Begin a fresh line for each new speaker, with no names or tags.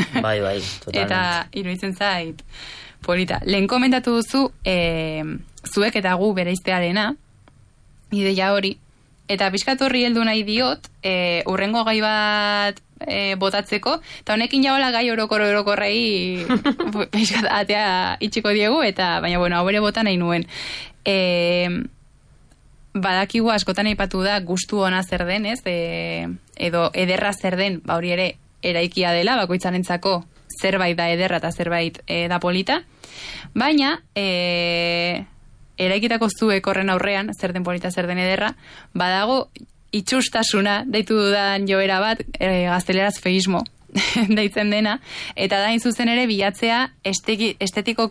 Bai, totalmente.
Eta iruditzen zait polita. Lehen komentatu duzu zuek eta gu bereiztearena, ideia hori, eta pixkat horri heldu nahi diot, urrengo gai bat botatzeko, eta honekin jaola gai orokorrei pixkat atea itxiko diegu, eta baina, bueno, hau bere bota nahi nuen. Badakigu askotan aipatu da gustu ona zer den, ez? Edo ederra zer den, hori ere eraikia dela, bakoitzarentzako zerbait da ederra eta zerbait da polita, baina eraikitako zuek horren aurrean, zer den polita, zer den ederra, badago itxustasuna, deitu dudan joera bat, gazteleraz feismo, deitzen dena, eta da zuzen ere bilatzea estetiko